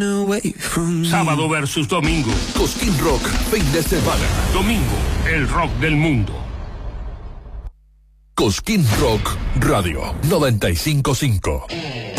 Sábado versus domingo. Cosquín Rock, fin de semana. Domingo, el rock del mundo. Cosquín Rock Radio 95.5.